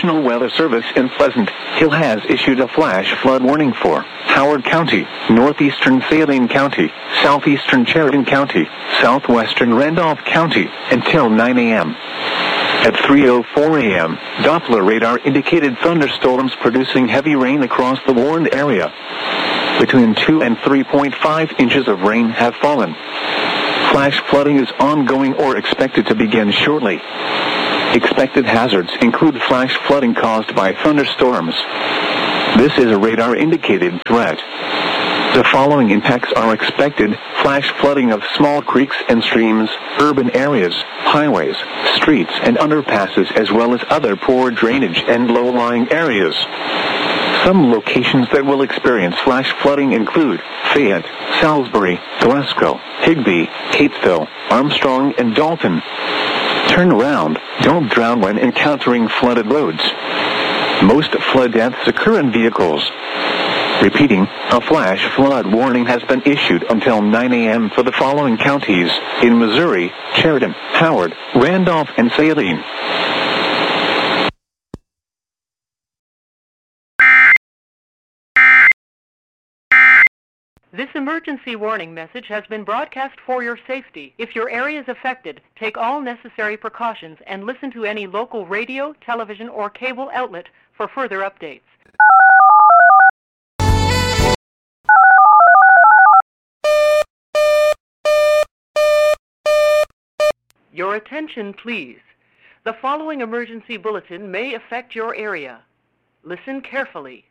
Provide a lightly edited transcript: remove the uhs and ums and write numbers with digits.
National Weather Service in Pleasant Hill has issued a flash flood warning for Howard County, northeastern Saline County, southeastern Sheridan County, southwestern Randolph County until 9 a.m. At 3:04 a.m., Doppler radar indicated thunderstorms producing heavy rain across the warned area. Between 2 and 3.5 inches of rain have fallen. Flash flooding is ongoing or expected to begin shortly. Expected hazards include flash flooding caused by thunderstorms. This is a radar-indicated threat. The following impacts are expected: flash flooding of small creeks and streams, urban areas, highways, streets and underpasses, as well as other poor drainage and low-lying areas. Some locations that will experience flash flooding include Fayette, Salisbury, Glasgow, Higbee, Catesville, Armstrong, and Dalton. Turn around. Don't drown when encountering flooded roads. Most flood deaths occur in vehicles. Repeating, a flash flood warning has been issued until 9 a.m. for the following counties in Missouri: Sheridan, Howard, Randolph, and Saline. This emergency warning message has been broadcast for your safety. If your area is affected, take all necessary precautions and listen to any local radio, television, or cable outlet for further updates. Your attention, please. The following emergency bulletin may affect your area. Listen carefully.